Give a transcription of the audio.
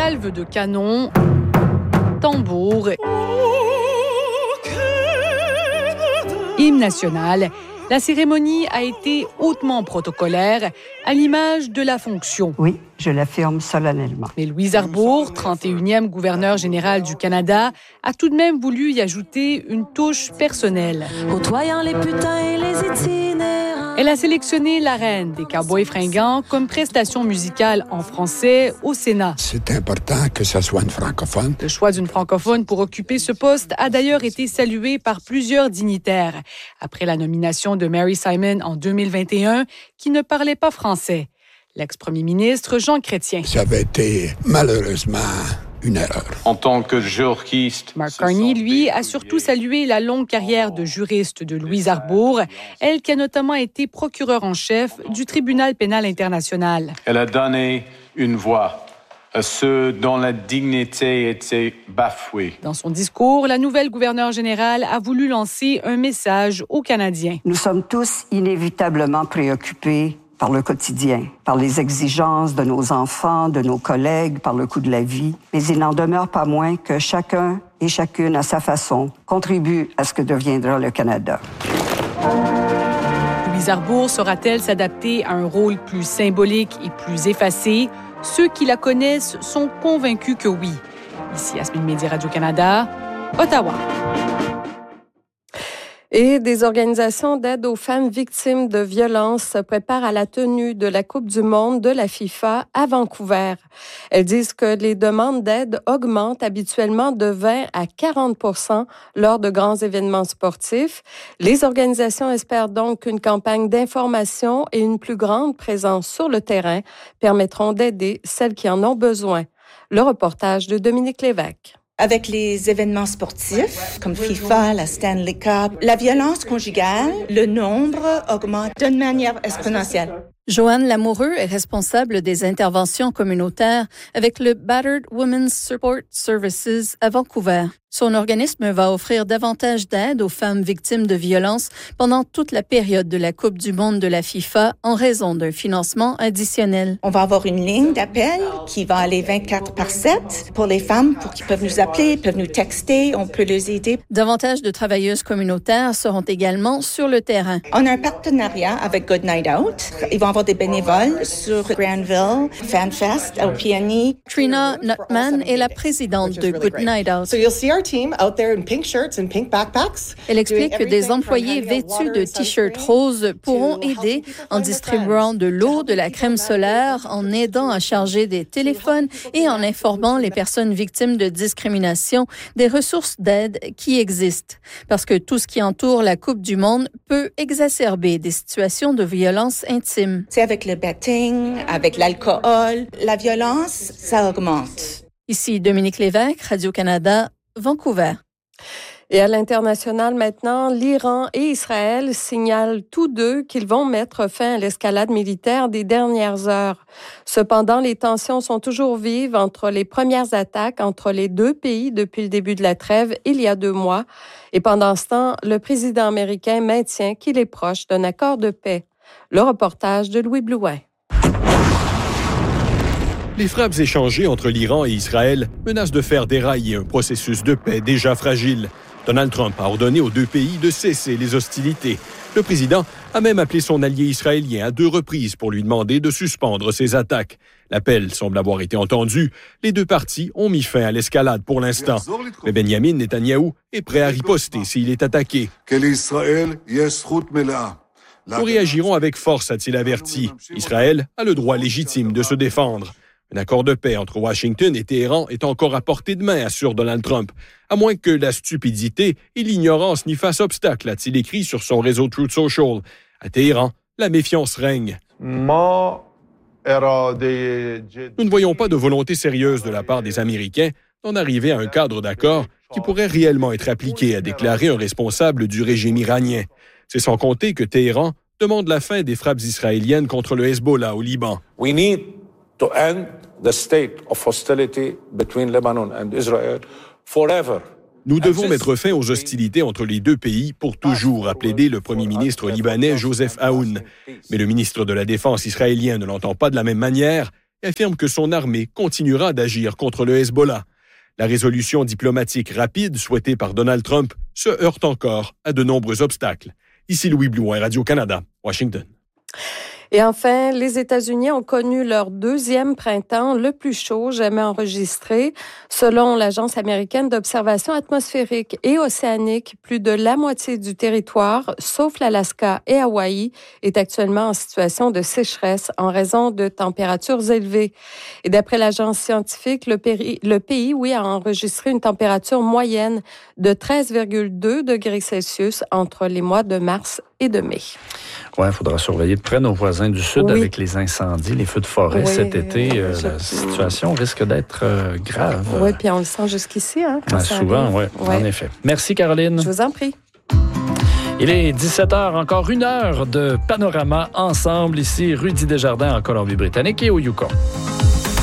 salve de canon, tambour, hymne national. La cérémonie a été hautement protocolaire, à l'image de la fonction. Oui, je l'affirme solennellement. Mais Louise Arbour, 31e gouverneur général du Canada, a tout de même voulu y ajouter une touche personnelle. Côtoyant les putains et les itinérants. Elle a sélectionné La Reine des Cowboys fringants comme prestation musicale en français au Sénat. C'est important que ça soit une francophone. Le choix d'une francophone pour occuper ce poste a d'ailleurs été salué par plusieurs dignitaires, après la nomination de Mary Simon en 2021, qui ne parlait pas français. L'ex-premier ministre Jean Chrétien. Ça avait été malheureusement une erreur. En tant que juriste... Mark Carney, lui, a surtout salué la longue carrière de juriste de Louise Arbour, elle qui a notamment été procureure en chef du Tribunal pénal international. Elle a donné une voix à ceux dont la dignité était bafouée. Dans son discours, la nouvelle gouverneure générale a voulu lancer un message aux Canadiens. Nous sommes tous inévitablement préoccupés par le quotidien, par les exigences de nos enfants, de nos collègues, par le coût de la vie. Mais il n'en demeure pas moins que chacun et chacune, à sa façon, contribue à ce que deviendra le Canada. Louise Arbour saura-t-elle s'adapter à un rôle plus symbolique et plus effacé? Ceux qui la connaissent sont convaincus que oui. Ici, Yasmine Média, Radio-Canada, Ottawa. Et des organisations d'aide aux femmes victimes de violences se préparent à la tenue de la Coupe du monde de la FIFA à Vancouver. Elles disent que les demandes d'aide augmentent habituellement de 20 à 40% lors de grands événements sportifs. Les organisations espèrent donc qu'une campagne d'information et une plus grande présence sur le terrain permettront d'aider celles qui en ont besoin. Le reportage de Dominique Lévesque. Avec les événements sportifs comme FIFA, la Stanley Cup, la violence conjugale, le nombre augmente d'une manière exponentielle. Joanne Lamoureux est responsable des interventions communautaires avec le Battered Women's Support Services à Vancouver. Son organisme va offrir davantage d'aide aux femmes victimes de violences pendant toute la période de la Coupe du monde de la FIFA en raison d'un financement additionnel. On va avoir une ligne d'appel qui va aller 24/7 pour les femmes, pour qu'ils peuvent nous appeler, peuvent nous texter, on peut les aider. Davantage de travailleuses communautaires seront également sur le terrain. On a un partenariat avec Good Night Out. Ils vont avoir des bénévoles sur Granville, FanFest, au PNI. Trina Nutman est la présidente de Good Night Out. Elle explique que des employés vêtus de t-shirts roses pourront aider en distribuant de l'eau, de la crème solaire, en aidant à charger des téléphones et en informant les personnes victimes de discrimination des ressources d'aide qui existent. Parce que tout ce qui entoure la Coupe du monde peut exacerber des situations de violence intime. C'est avec le betting, avec l'alcool, la violence, ça augmente. Ici Dominique Lévesque, Radio-Canada, Vancouver. Et à l'international maintenant, l'Iran et Israël signalent tous deux qu'ils vont mettre fin à l'escalade militaire des dernières heures. Cependant, les tensions sont toujours vives entre les premières attaques entre les deux pays depuis le début de la trêve il y a 2 mois. Et pendant ce temps, le président américain maintient qu'il est proche d'un accord de paix. Le reportage de Louis Blouin. Les frappes échangées entre l'Iran et Israël menacent de faire dérailler un processus de paix déjà fragile. Donald Trump a ordonné aux 2 pays de cesser les hostilités. Le président a même appelé son allié israélien à 2 reprises pour lui demander de suspendre ses attaques. L'appel semble avoir été entendu. Les 2 parties ont mis fin à l'escalade pour l'instant. Mais Benjamin Netanyahou est prêt à riposter s'il est attaqué. Nous réagirons avec force, a-t-il averti. Israël a le droit légitime de se défendre. Un accord de paix entre Washington et Téhéran est encore à portée de main, assure Donald Trump. À moins que la stupidité et l'ignorance n'y fassent obstacle, a-t-il écrit sur son réseau Truth Social. À Téhéran, la méfiance règne. Nous ne voyons pas de volonté sérieuse de la part des Américains d'en arriver à un cadre d'accord qui pourrait réellement être appliqué, a déclaré un responsable du régime iranien. C'est sans compter que Téhéran demande la fin des frappes israéliennes contre le Hezbollah au Liban. We need to end the state of hostility between Lebanon and Israel forever. Nous devons mettre fin aux hostilités entre les 2 pays pour toujours, a plaidé le premier ministre libanais Joseph Aoun. Mais le ministre de la Défense israélien ne l'entend pas de la même manière et affirme que son armée continuera d'agir contre le Hezbollah. La résolution diplomatique rapide souhaitée par Donald Trump se heurte encore à de nombreux obstacles. Ici Louis Blouin, Radio-Canada, Washington. Et enfin, les États-Unis ont connu leur 2e printemps le plus chaud jamais enregistré. Selon l'Agence américaine d'observation atmosphérique et océanique, plus de la moitié du territoire, sauf l'Alaska et Hawaï, est actuellement en situation de sécheresse en raison de températures élevées. Et d'après l'agence scientifique, le pays, a enregistré une température moyenne de 13,2 degrés Celsius entre les mois de mars et de mai. Oui, il faudra surveiller de près nos voisins du Sud avec les incendies, les feux de forêt cet été. La situation risque d'être grave. Oui, puis on le sent jusqu'ici. Souvent, oui, en effet. Merci, Caroline. Je vous en prie. Il est 17h, encore 1 heure de panorama ensemble ici, Rudy Desjardins en Colombie-Britannique et au Yukon.